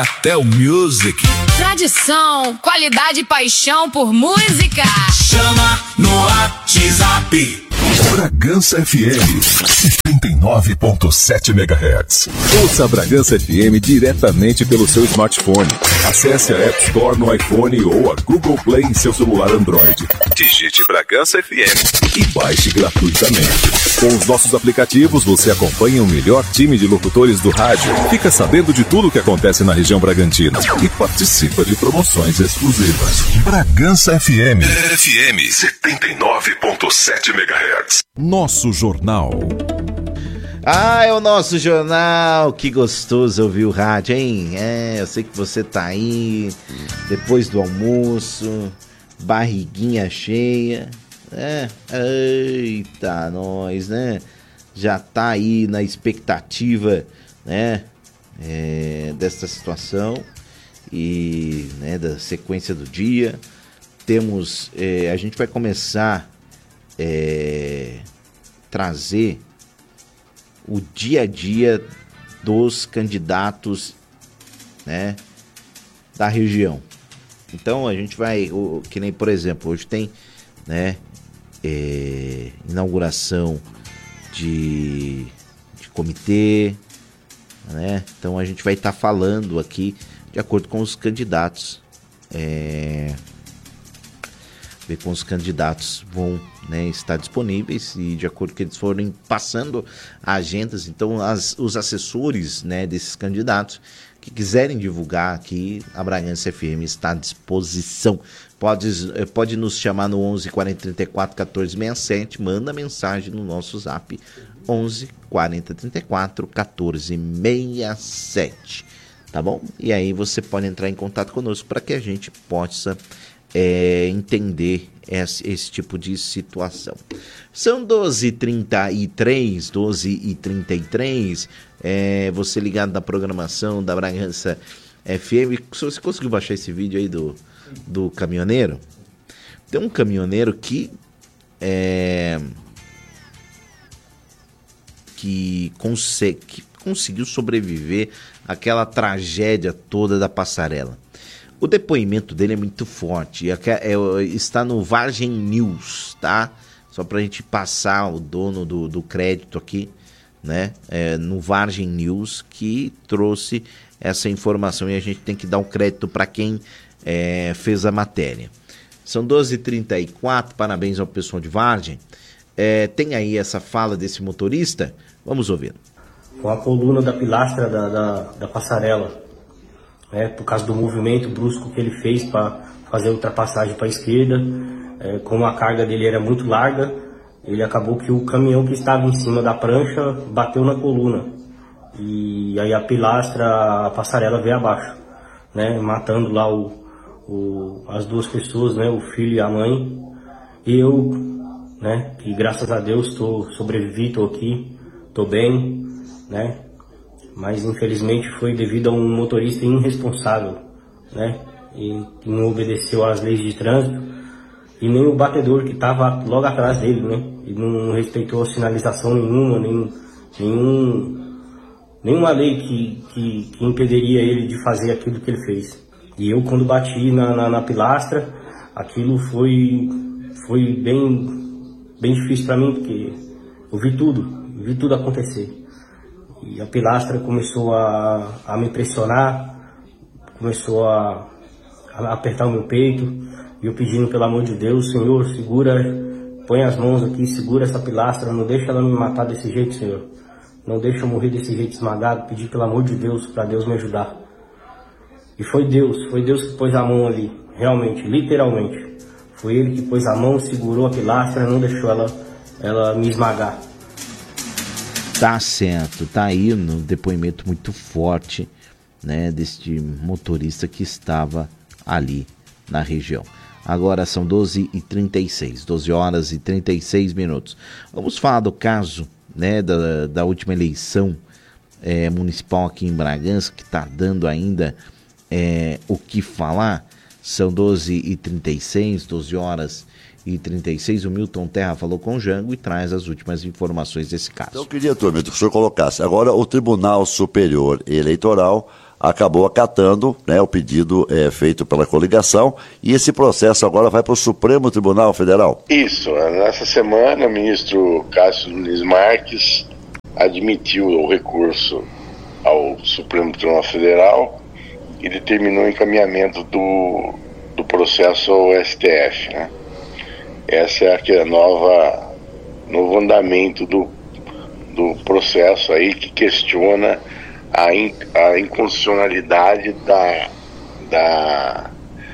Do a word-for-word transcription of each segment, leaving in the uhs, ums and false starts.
Até o Music. Tradição, qualidade e paixão por música. Chama no WhatsApp. Bragança F M setenta e nove ponto sete megahertz. Ouça a Bragança F M diretamente pelo seu smartphone. Acesse a App Store no iPhone ou a Google Play em seu celular Android. Digite Bragança F M e baixe gratuitamente. Com os nossos aplicativos, você acompanha o melhor time de locutores do rádio, fica sabendo de tudo o que acontece na região Bragantina e participa de promoções exclusivas. Bragança F M. F M setenta e nove ponto sete megahertz. Nosso Jornal. Ah, é o Nosso Jornal. Que gostoso ouvir o rádio, hein? É, eu sei que você tá aí depois do almoço, barriguinha cheia. É, eita, nós, né? Já tá aí na expectativa, né? É, dessa situação e, né, da sequência do dia. Temos, é, a gente vai começar é, trazer o dia a dia dos candidatos, né, da região. Então a gente vai, o, que nem por exemplo, hoje tem, né, é, inauguração de, de comitê, né? Então a gente vai estar tá falando aqui de acordo com os candidatos, é, ver como os candidatos vão, né, estar disponíveis e de acordo com que eles forem passando agendas. Então as, os assessores, né, desses candidatos que quiserem divulgar aqui, a Bragança F M está à disposição. Pode, pode nos chamar no onze, quarenta, trinta e quatro, quatorze, sessenta e sete, manda mensagem no nosso zap onze, quarenta, trinta e quatro, quatorze, sessenta e sete, tá bom? E aí você pode entrar em contato conosco para que a gente possa é, entender esse, esse tipo de situação. São doze e trinta e três, doze e trinta e três, é, você ligado na programação da Bragança F M. Se você conseguiu baixar esse vídeo aí do, do caminhoneiro, tem um caminhoneiro que é, que, consegue, que conseguiu sobreviver àquela tragédia toda da passarela. O depoimento dele é muito forte, é, é, está no Vargem News, tá? Só pra gente passar o dono do, do crédito aqui, né? É, no Vargem News, que trouxe essa informação e a gente tem que dar um crédito para quem é, fez a matéria. São doze e trinta e quatro, parabéns ao pessoal de Vargem. É, tem aí essa fala desse motorista, vamos ouvir. Com a coluna da pilastra da, da, da passarela, né, por causa do movimento brusco que ele fez para fazer a ultrapassagem para a esquerda, é, como a carga dele era muito larga, ele acabou que o caminhão que estava em cima da prancha bateu na coluna. E aí a pilastra, a passarela veio abaixo, né, matando lá o, o, as duas pessoas, né, o filho e a mãe. E eu, né, que graças a Deus estou sobrevivi, estou aqui, estou bem, né, mas infelizmente foi devido a um motorista irresponsável, né, e que não obedeceu às leis de trânsito, e nem o batedor que estava logo atrás dele, né, e não respeitou a sinalização nenhuma, nem, nenhum, nenhuma lei que, que, que impediria ele de fazer aquilo que ele fez. E eu, quando bati na, na, na pilastra, aquilo foi, foi bem, bem difícil para mim, porque eu vi tudo, vi tudo acontecer. E a pilastra começou a, a me pressionar, começou a, a apertar o meu peito, e eu pedindo pelo amor de Deus, Senhor, segura, põe as mãos aqui, segura essa pilastra, não deixa ela me matar desse jeito, Senhor. Não deixa eu morrer desse jeito esmagado, pedi pelo amor de Deus, para Deus me ajudar. E foi Deus, foi Deus que pôs a mão ali, realmente, literalmente. Foi Ele que pôs a mão, segurou a pilastra, não deixou ela, ela me esmagar. Tá certo, tá aí no depoimento muito forte, né, deste motorista que estava ali na região. Agora são doze e trinta e seis, doze horas e trinta e seis minutos. Vamos falar do caso, né, da, da última eleição é, municipal aqui em Bragança, que está dando ainda é, o que falar. São doze e trinta e seis, doze horas e trinta e seis. O Milton Terra falou com o Jango e traz as últimas informações desse caso. Eu queria, Milton, que o senhor colocasse. Agora, o Tribunal Superior Eleitoral acabou acatando, né, o pedido é, feito pela coligação, e esse processo agora vai para o Supremo Tribunal Federal. Isso, nessa semana o ministro Cássio Nunes Marques admitiu o recurso ao Supremo Tribunal Federal e determinou o encaminhamento do, do processo ao S T F, né? Essa é aquele nova, novo andamento do, do processo aí que questiona a, in, a inconstitucionalidade da, da,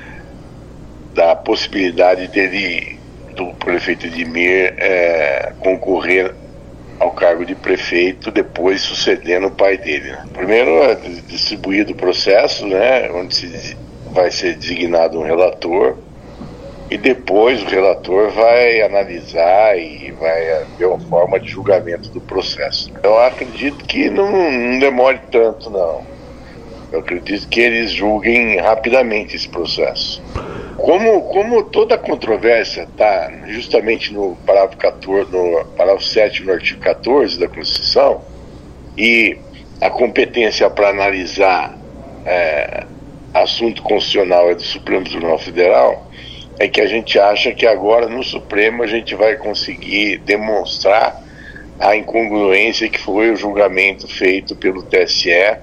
da possibilidade dele, do prefeito Edmir, é, concorrer ao cargo de prefeito, depois sucedendo o pai dele, né? Primeiro é distribuído o processo, né, onde se vai ser designado um relator, e depois o relator vai analisar e vai ver uma forma de julgamento do processo. Eu acredito que não, não demore tanto, não. Eu acredito que eles julguem rapidamente esse processo. Como, como toda controvérsia está justamente no parágrafo quatorze, no parágrafo sétimo do artigo quatorze da Constituição, e a competência para analisar é, assunto constitucional é do Supremo Tribunal Federal, é que a gente acha que agora no Supremo a gente vai conseguir demonstrar a incongruência que foi o julgamento feito pelo T S E,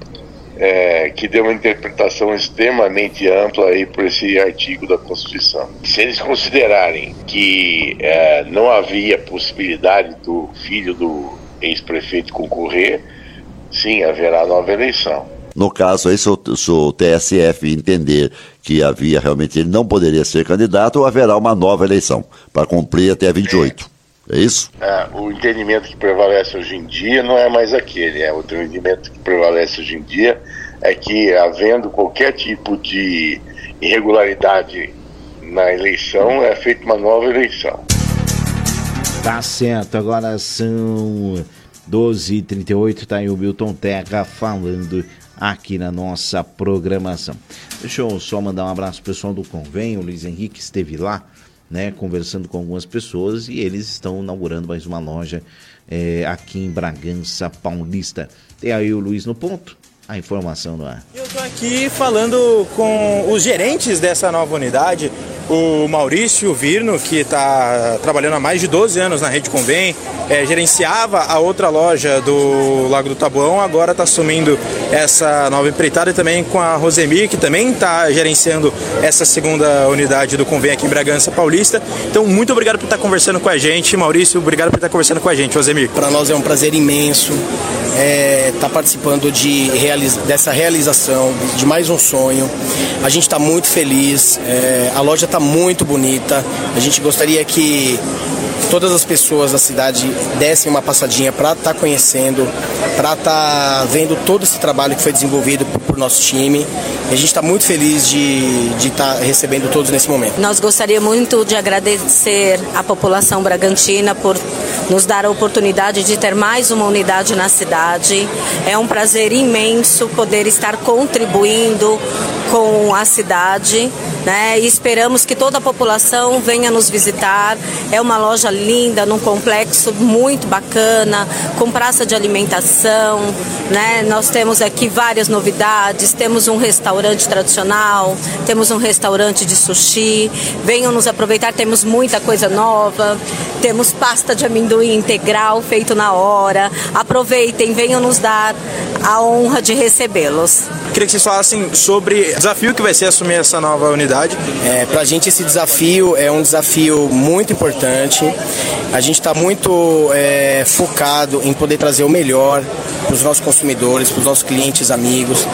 É, que deu uma interpretação extremamente ampla aí por esse artigo da Constituição. Se eles considerarem que é, não havia possibilidade do filho do ex-prefeito concorrer, sim, haverá nova eleição. No caso aí, se o, se o T S F entender que havia realmente, ele não poderia ser candidato, haverá uma nova eleição para cumprir até vinte e oito. É isso? É, o entendimento que prevalece hoje em dia não é mais aquele. É, o entendimento que prevalece hoje em dia é que, havendo qualquer tipo de irregularidade na eleição, é feita uma nova eleição. Tá certo, agora são doze e trinta e oito, tá aí o Milton Terra falando aqui na nossa programação. Deixa eu só mandar um abraço pro pessoal do Convém, o Luiz Henrique esteve lá, né, conversando com algumas pessoas, e eles estão inaugurando mais uma loja é, aqui em Bragança Paulista. Tem aí o Luiz no ponto, a informação no ar. Eu estou aqui falando com os gerentes dessa nova unidade, o Maurício Virno, que está trabalhando há mais de doze anos na Rede Convém, é, gerenciava a outra loja do Lago do Taboão, agora está assumindo essa nova empreitada, e também com a Rosemir, que também está gerenciando essa segunda unidade do Convém aqui em Bragança Paulista. Então, muito obrigado por estar conversando com a gente, Maurício, obrigado por estar conversando com a gente, Rosemir. Para nós é um prazer imenso é, estar participando de, dessa realização, de mais um sonho. A gente está muito feliz, é, a loja está muito bonita, a gente gostaria que todas as pessoas da cidade dessem uma passadinha para estar tá conhecendo, para estar tá vendo todo esse trabalho que foi desenvolvido por, por nosso time. E a gente está muito feliz de estar tá recebendo todos nesse momento. Nós gostaríamos muito de agradecer à população bragantina por nos dar a oportunidade de ter mais uma unidade na cidade. É um prazer imenso poder estar contribuindo com a cidade, né? E esperamos que toda a população venha nos visitar. É uma loja linda, num complexo muito bacana, com praça de alimentação, né? Nós temos aqui várias novidades, temos um restaurante tradicional, temos um restaurante de sushi. Venham nos aproveitar, temos muita coisa nova, temos pasta de amendoim integral feito na hora. Aproveitem, venham nos dar a honra de recebê-los. Queria que vocês falassem sobre o desafio que vai ser assumir essa nova unidade. É, para a gente esse desafio é um desafio muito importante. A gente está muito é, focado em poder trazer o melhor para os nossos consumidores, para os nossos clientes, amigos.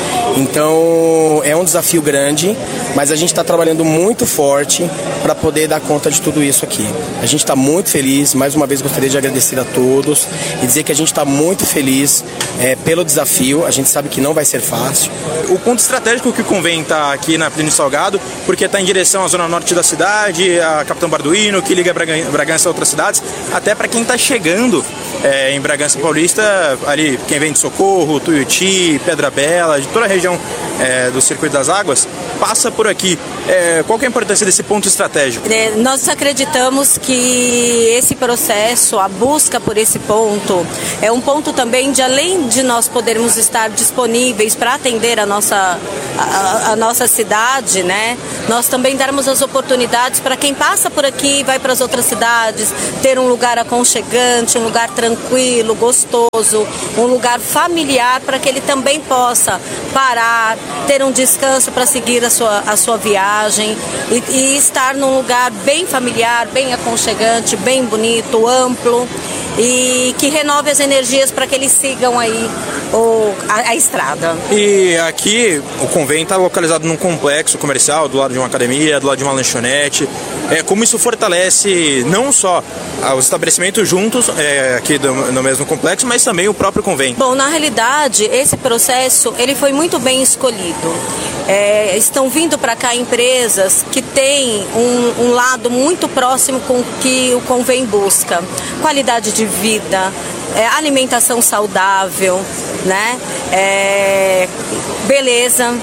Então é um desafio grande, mas a gente está trabalhando muito forte para poder dar conta de tudo isso aqui. A gente está muito feliz, mais uma vez gostaria de agradecer a todos e dizer que a gente está muito feliz é, pelo desafio. A gente sabe que não vai ser fácil. O ponto estratégico que convém estar aqui na Plínio Salgado, porque está em direção à zona norte da cidade, a Capitão Barduino, que liga Bragança a outras cidades, até para quem está chegando é, em Bragança Paulista, ali quem vem de Socorro, Tuiuti, Pedra Bela, de toda a região é, do Circuito das Águas, passa por aqui. É, qual que é a importância desse ponto estratégico? É, nós acreditamos que esse processo, a busca por esse ponto, é um ponto também de, além de nós podermos estar disponíveis para atender a nossa, a, a nossa cidade, né? Nós também darmos as oportunidades para quem passa por aqui e vai para as outras cidades, ter um lugar aconchegante, um lugar tranquilo, gostoso, um lugar familiar para que ele também possa parar, ter um descanso para seguir a sua, a sua viagem e, e estar num lugar bem familiar, bem aconchegante, bem bonito, amplo e que renove as energias para que eles sigam aí o, a, a estrada. E aqui o Convém está localizado num complexo comercial, do lado de uma academia, do lado de uma lanchonete. É, como isso fortalece não só os estabelecimentos juntos é, aqui do, no mesmo complexo, mas também o próprio Convém? Bom, na realidade, esse processo ele foi muito bem escolhido. É, estão vindo para cá empresas que têm um, um lado muito próximo com o que o Convém busca. Qualidade de vida, é, alimentação saudável, né? É, beleza.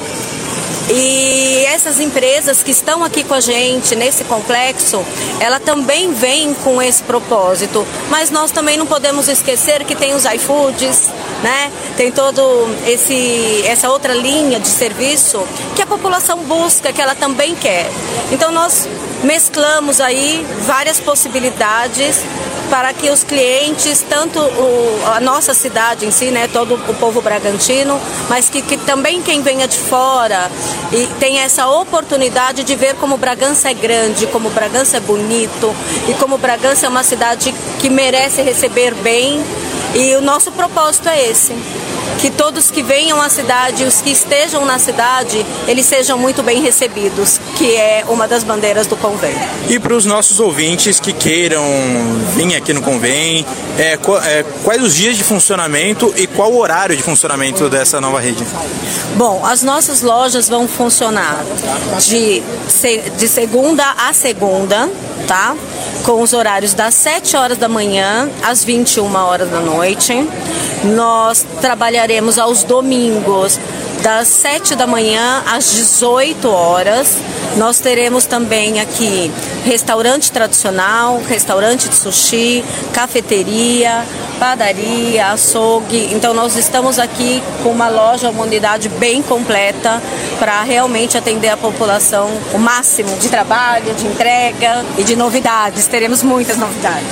E essas empresas que estão aqui com a gente nesse complexo, ela também vem com esse propósito. Mas nós também não podemos esquecer que tem os iFoods, né? Tem todo esse essa outra linha de serviço que a população busca, que ela também quer. Então nós mesclamos aí várias possibilidades para que os clientes, tanto o, a nossa cidade em si, né, todo o povo bragantino, mas que, que também quem venha de fora e tem essa oportunidade de ver como Bragança é grande, como Bragança é bonito e como Bragança é uma cidade que merece receber bem. E o nosso propósito é esse, que todos que venham à cidade, os que estejam na cidade, eles sejam muito bem recebidos, que é uma das bandeiras do Convém. E para os nossos ouvintes que queiram vir aqui no Convém, é, é, quais os dias de funcionamento e qual o horário de funcionamento dessa nova rede? Bom, as nossas lojas vão funcionar de, de segunda a segunda, tá? Com os horários das sete horas da manhã às vinte e uma horas da noite. Nós trabalharemos aos domingos das sete da manhã às dezoito horas. Nós teremos também aqui restaurante tradicional, restaurante de sushi, cafeteria, padaria, açougue. Então nós estamos aqui com uma loja, uma unidade bem completa para realmente atender a população o máximo de trabalho, de entrega e de novidades. Teremos muitas novidades.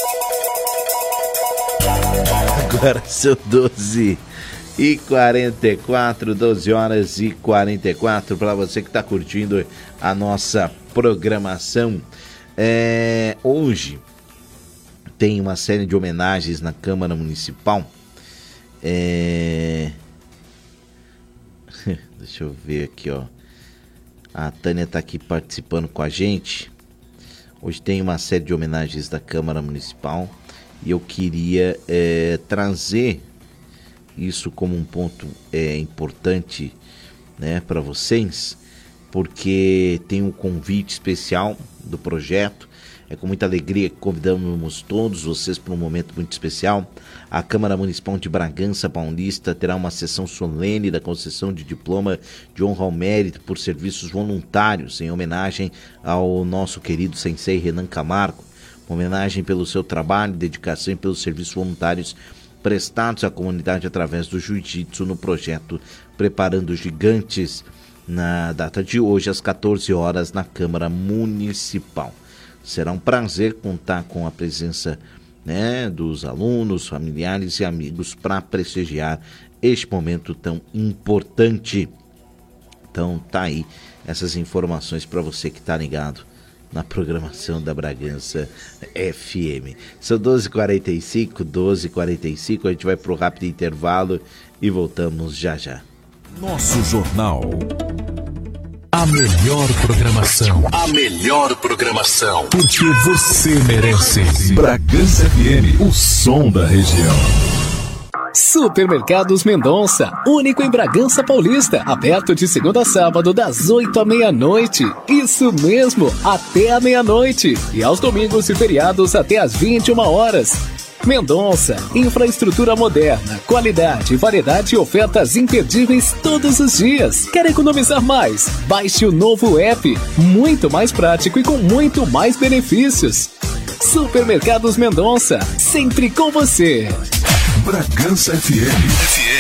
Agora são doze e quarenta e quatro, doze horas e quarenta e quatro, para você que está curtindo a nossa programação. É, hoje tem uma série de homenagens na Câmara Municipal. É, deixa eu ver aqui, ó. A Tânia está aqui participando com a gente. Hoje tem uma série de homenagens da Câmara Municipal e eu queria é, trazer isso como um ponto é, importante, né, para vocês, porque tem um convite especial do projeto. É com muita alegria que convidamos todos vocês para um momento muito especial. A Câmara Municipal de Bragança Paulista terá uma sessão solene da concessão de diploma de honra ao mérito por serviços voluntários, em homenagem ao nosso querido sensei Renan Camargo. Uma homenagem pelo seu trabalho, dedicação e pelos serviços voluntários prestados à comunidade através do jiu-jitsu no projeto Preparando Gigantes, na data de hoje, às quatorze horas, na Câmara Municipal. Será um prazer contar com a presença, né, dos alunos, familiares e amigos para prestigiar este momento tão importante. Então tá aí essas informações para você que está ligado na programação da Bragança F M. São doze e quarenta e cinco, doze e quarenta e cinco, a gente vai para o rápido intervalo e voltamos já já. Nosso Jornal. A melhor programação. A melhor programação. Porque você merece. Bragança F M, o som da região. Supermercados Mendonça, único em Bragança Paulista, aberto de segunda a sábado das oito à meia-noite. Isso mesmo, até a meia-noite. E aos domingos e feriados até às vinte e uma horas. Mendonça, infraestrutura moderna, qualidade, variedade e ofertas imperdíveis todos os dias. Quer economizar mais? Baixe o novo app, muito mais prático e com muito mais benefícios. Supermercados Mendonça, sempre com você. Bragança F M.